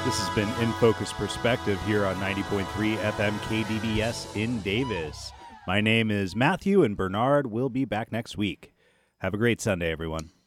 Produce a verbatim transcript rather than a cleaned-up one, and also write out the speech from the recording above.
This has been In Focus Perspective here on ninety point three F M K D B S in Davis. My name is Matthew, and Bernard will be back next week. Have a great Sunday, everyone.